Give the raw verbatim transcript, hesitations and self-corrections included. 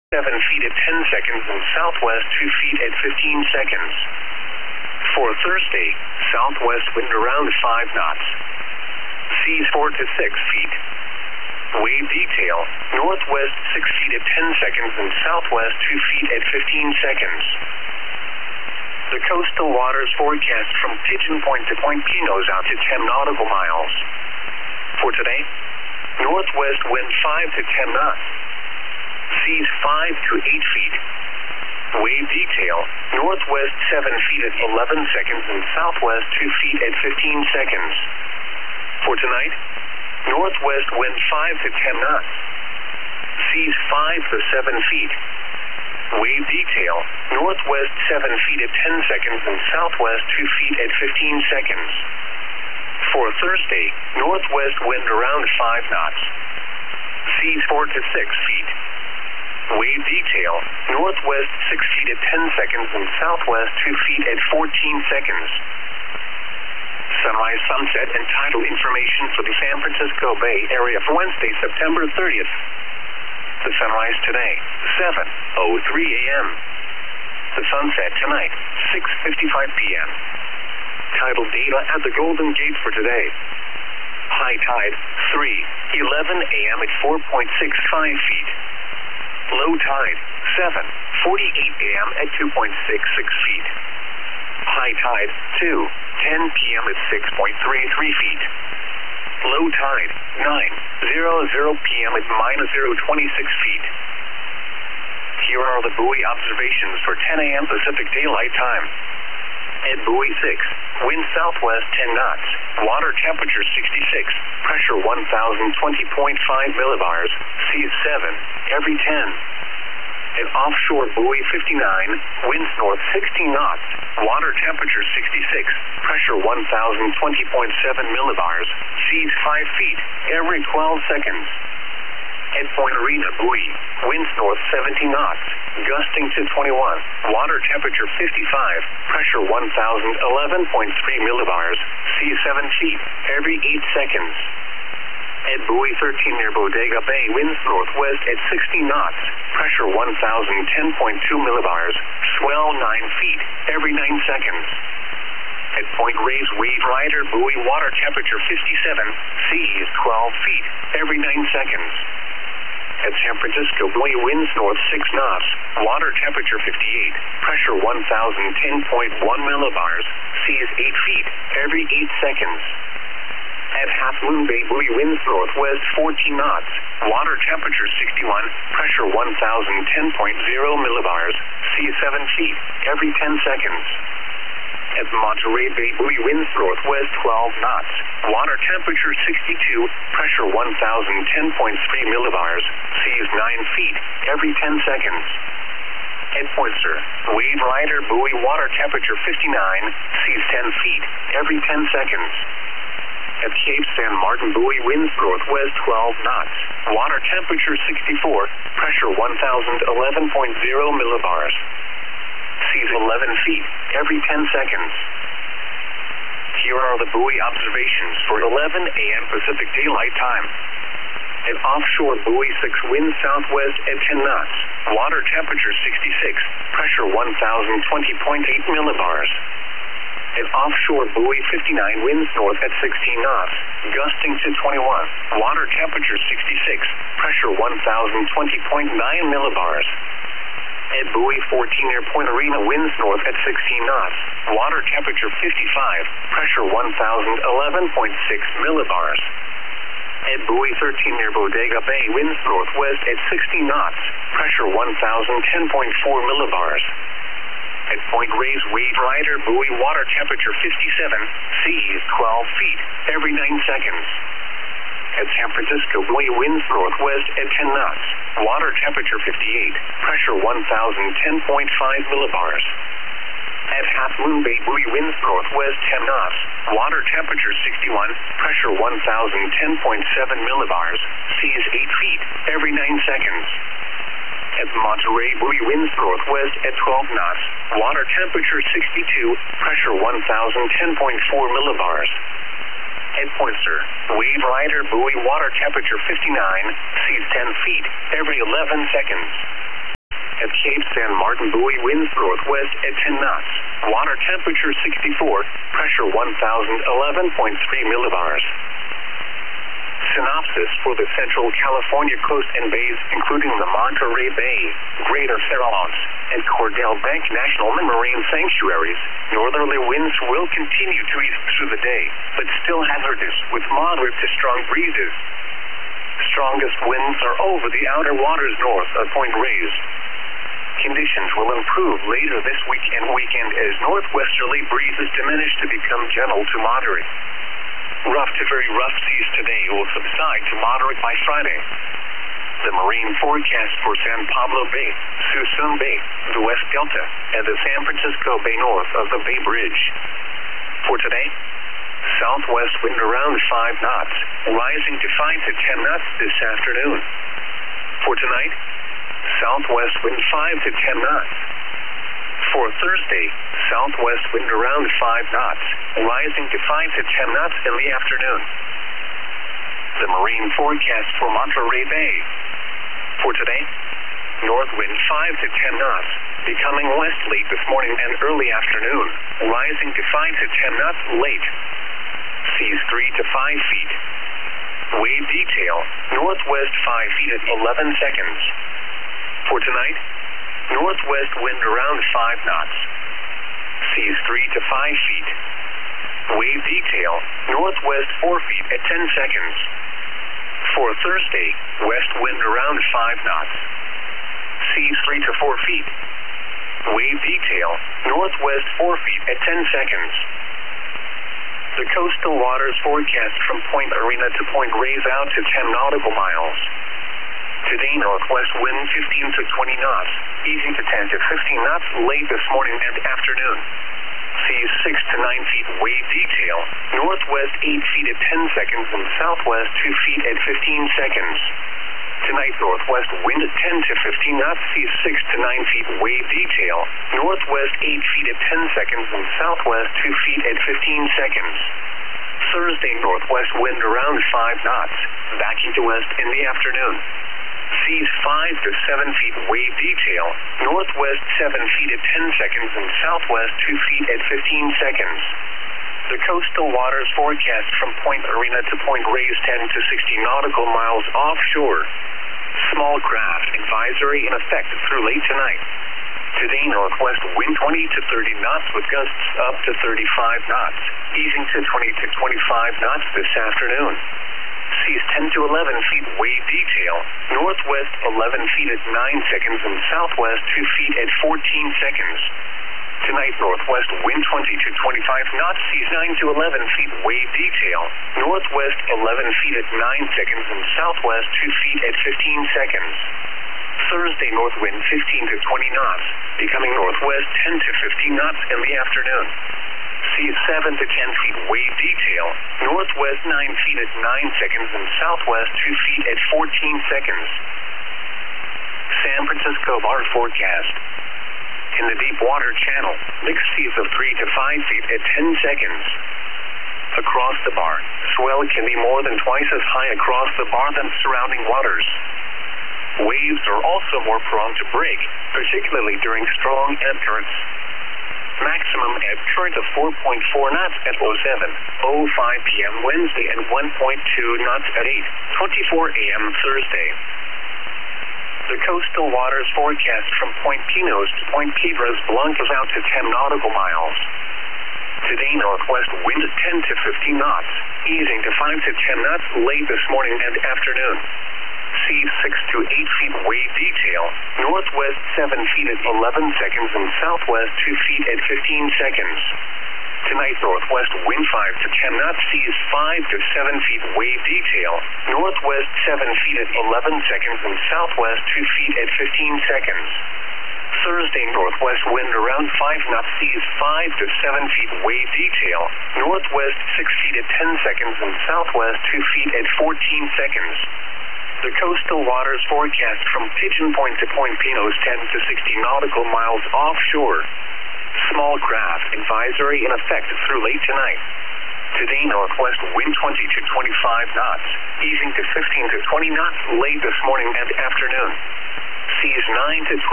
seven feet at ten seconds and southwest two feet at fifteen seconds. For Thursday, southwest wind around five knots. Seas four to six feet. Wave detail, northwest six feet at ten seconds and southwest two feet at fifteen seconds. The coastal waters forecast from Pigeon Point to Point Pinos out to ten nautical miles. For today, northwest wind five to ten knots. Seas five to eight feet. Wave detail, northwest seven feet at eleven seconds and southwest two feet at fifteen seconds. For tonight, northwest wind five to ten knots. Seas five to seven feet. Wave detail, northwest seven feet at ten seconds and southwest two feet at fifteen seconds. For Thursday, northwest wind around five knots. Seas four to six feet. Wave detail, northwest six feet at ten seconds and southwest two feet at fourteen seconds. Sunrise, sunset, and tidal information for the San Francisco Bay Area for Wednesday, September thirtieth. The sunrise today, seven oh three a m The sunset tonight, six fifty-five p m Tidal data at the Golden Gate for today. High tide, three eleven a m at four point six five feet. Low tide, seven forty-eight a m at two point six six feet. High tide, two ten p m at six point three three feet. Low tide, nine hundred p m at minus zero point two six feet. Here are the buoy observations for ten a m Pacific Daylight Time. At buoy six, wind southwest ten knots, water temperature sixty-six, pressure one thousand twenty point five millibars, seas seven, every ten. At offshore buoy fifty-nine, winds north sixteen knots, water temperature sixty-six, pressure one thousand twenty point seven millibars, seas five feet, every twelve seconds. At Point Arena buoy, winds north seventeen knots, gusting to twenty-one, water temperature fifty-five, pressure one thousand eleven point three millibars, seas seven feet, every eight seconds. At buoy thirteen near Bodega Bay, winds northwest at sixteen knots, pressure one thousand ten point two millibars, swell nine feet, every nine seconds. At Point Reyes Wave Rider buoy, water temperature fifty-seven, seas twelve feet, every nine seconds. At San Francisco buoy, winds north six knots, water temperature fifty-eight, pressure one thousand ten point one millibars, seas eight feet, every eight seconds. At Half Moon Bay buoy, winds northwest fourteen knots, water temperature sixty-one, pressure one thousand ten point zero millibars, seas seven feet, every ten seconds. At Monterey Bay buoy, winds northwest twelve knots, water temperature sixty-two, pressure one thousand ten point three millibars, seas nine feet, every ten seconds. At Pointster, Wave Rider buoy, water temperature fifty-nine, seas ten feet, every ten seconds. At Cape San Martin buoy, winds northwest twelve knots, water temperature sixty-four, pressure one thousand eleven point zero millibars. Seas eleven feet, every ten seconds. Here are the buoy observations for eleven a m Pacific Daylight Time. At offshore buoy six, wind southwest at ten knots, water temperature sixty-six, pressure one thousand twenty point eight millibars. At offshore buoy fifty-nine, winds north at sixteen knots, gusting to twenty-one, water temperature sixty-six, pressure one thousand twenty point nine millibars. At buoy fourteen near Point Arena, winds north at sixteen knots, water temperature fifty-five, pressure one thousand eleven point six millibars. At buoy thirteen near Bodega Bay, winds northwest at sixteen knots, pressure one thousand ten point four millibars. At Point Reyes Wave Rider buoy, water temperature fifty-seven, seas twelve feet, every nine seconds. At San Francisco buoy, winds northwest at ten knots, water temperature fifty-eight, pressure one thousand ten point five millibars. At Half Moon Bay buoy, winds northwest ten knots, water temperature sixty-one, pressure one thousand ten point seven millibars, seas eight feet, every nine seconds. At Monterey buoy, winds northwest at twelve knots, water temperature sixty-two, pressure one thousand ten point four millibars. At Pointster, Wave Rider buoy, water temperature fifty-nine, seas ten feet, every eleven seconds. At Cape San Martin buoy, winds northwest at ten knots. Water temperature sixty-four, pressure one thousand eleven point three millibars. Synopsis for the Central California coast and bays, including the Monterey Bay, Greater Farallones, and Cordell Bank National Marine Sanctuaries. Northerly winds will continue to east through the day, but still hazardous with moderate to strong breezes. Strongest winds are over the outer waters north of Point Reyes. Conditions will improve later this week and weekend as northwesterly breezes diminish to become gentle to moderate. Rough to very rough seas today will subside to moderate by Friday. The marine forecast for San Pablo Bay, Suisun Bay, the West Delta, and the San Francisco Bay north of the Bay Bridge. For today, southwest wind around five knots, rising to five to ten knots this afternoon. For tonight, southwest wind five to ten knots. For Thursday, southwest wind around five knots, rising to five to ten knots in the afternoon. The marine forecast for Monterey Bay. For today, north wind five to ten knots, becoming west late this morning and early afternoon, rising to five to ten knots late. Seas three to five feet. Wave detail, northwest five feet at eleven seconds. For tonight, northwest wind around five knots. Seas three to five feet. Wave detail, northwest four feet at ten seconds. For Thursday, west wind around five knots. Seas three to four feet. Wave detail, northwest four feet at ten seconds. The coastal waters forecast from Point Arena to Point Reyes out to ten nautical miles. Today, northwest wind fifteen to twenty knots, easing to ten to fifteen knots late this morning and afternoon. Seas six to nine feet, wave detail, northwest eight feet at ten seconds and southwest two feet at fifteen seconds. Tonight, northwest wind at ten to fifteen knots, seas six to nine feet, wave detail, northwest eight feet at ten seconds and southwest two feet at fifteen seconds. Thursday, northwest wind around five knots, backing to west in the afternoon. Seas five to seven feet, wave detail, northwest seven feet at ten seconds and southwest two feet at fifteen seconds. The coastal waters forecast from Point Arena to Point Reyes ten to sixty nautical miles offshore. Small craft advisory in effect through late tonight. Today, northwest wind twenty to thirty knots with gusts up to thirty-five knots, easing to twenty to twenty-five knots this afternoon. Seas ten to eleven feet, wave detail, northwest eleven feet at nine seconds and southwest two feet at fourteen seconds. Tonight, northwest wind twenty to twenty-five knots, seas nine to eleven feet, wave detail, northwest eleven feet at nine seconds and southwest two feet at fifteen seconds. Thursday, north wind fifteen to twenty knots, becoming northwest ten to fifteen knots in the afternoon. Seas seven to ten feet, wave detail, northwest nine feet at nine seconds and southwest two feet at fourteen seconds. San Francisco bar forecast. In the deep water channel, mixed seas of three to five feet at ten seconds. Across the bar, swell can be more than twice as high across the bar than surrounding waters. Waves are also more prone to break, particularly during strong ebb currents. Maximum ebb current of four point four knots at oh seven oh five p m Wednesday and one point two knots at eight twenty-four a m Thursday. The coastal waters forecast from Point Pinos to Point Piedras Blancas out to ten nautical miles. Today, northwest wind at ten to fifteen knots, easing to five to ten knots late this morning and afternoon. Seas six to eight feet, wave detail, northwest seven feet at eleven seconds and southwest two feet at fifteen seconds. Tonight, northwest wind five to ten knots, seas five to seven feet, wave detail, northwest seven feet at eleven seconds and southwest two feet at fifteen seconds. Thursday, northwest wind around five knots, seas five to seven feet, wave detail, northwest six feet at ten seconds and southwest two feet at fourteen seconds. The coastal waters forecast from Pigeon Point to Point Pinos ten to sixty nautical miles offshore. Small craft advisory in effect through late tonight. Today, northwest wind twenty to twenty-five knots, easing to fifteen to twenty knots late this morning and afternoon. Seas nine to twelve.